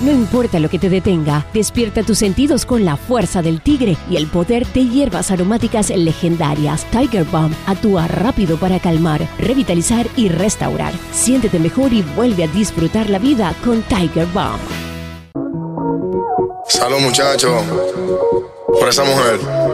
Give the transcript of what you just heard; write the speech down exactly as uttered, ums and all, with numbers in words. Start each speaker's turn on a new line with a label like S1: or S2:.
S1: No importa lo que te detenga, despierta tus sentidos con la fuerza del tigre y el poder de hierbas aromáticas legendarias. Tiger Balm actúa rápido para calmar, revitalizar y restaurar. Siéntete mejor y vuelve a disfrutar la vida con Tiger Balm.
S2: Salud, muchachos, por esa mujer.